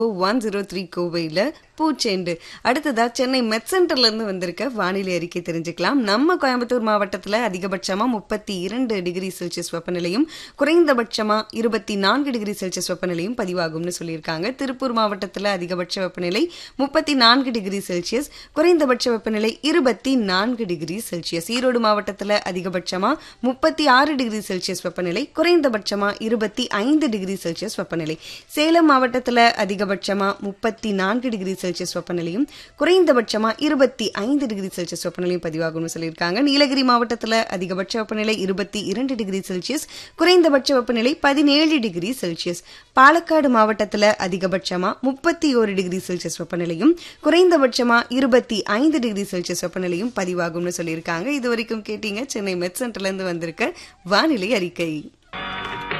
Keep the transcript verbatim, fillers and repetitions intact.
One zero three கோவையில் பூச்செண்டு. அடுத்ததா சென்னை மெட் சென்டர்ல இருந்து வந்திருக்க வானிலை அறிக்கை தெரிஞ்சுக்கலாம். நம்ம கோயம்புத்தூர் மாவட்டத்தில் அதிகபட்சமா முப்பத்தி இரண்டு டிகிரி செல்சியஸ் வெப்பநிலையும் குறைந்தபட்சமா இருபத்தி நான்கு டிகிரி செல்சியஸ் வெப்பநிலையும் பதிவாகும்னு சொல்லியிருக்காங்க. திருப்பூர் மாவட்டத்தில் அதிகபட்ச வெப்பநிலை முப்பத்தி நான்கு டிகிரி செல்சியஸ், குறைந்தபட்ச வெப்பநிலை இருபத்தி நான்கு டிகிரி செல்சியஸ். ஈரோடு மாவட்டத்தில் அதிகபட்சமா முப்பத்தி ஆறு டிகிரி செல்சியஸ் வெப்பநிலை, குறைந்தபட்சமா இருபத்தி ஐந்து டிகிரி செல்சியஸ் வெப்பநிலை. சேலம் மாவட்டத்தில் அதிகபட்சமா முப்பத்தி நான்கு டிகிரி செல்சியஸ் வெப்பநிலையும் குறைந்தபட்சமா இருபத்தி ஐந்து டிகிரி செல்சியஸ் வெப்பநிலையும் பதிவாகும்னு சொல்லியிருக்காங்க. நீலகிரி மாவட்டத்தில் அதிகபட்ச வெப்பநிலை இருபத்தி இரண்டு டிகிரி செல்சியஸ், குறைந்தபட்ச வெப்பநிலை பதினேழு டிகிரி செல்சியஸ். பாலக்காடு மாவட்டத்தில் அதிகபட்சமா முப்பத்தி ஒரு டிகிரி செல்சியஸ் வெப்பநிலையும் குறைந்தபட்சமா இருபத்தி ஐந்து டிகிரி செல்சியஸ் வெப்பநிலையும் பதிவாகும்னு சொல்லியிருக்காங்க. இது வரைக்கும் கேட்டீங்க சென்னை மெட் சென்டர்ல இருந்து வந்திருக்க வானிலை அறிக்கை.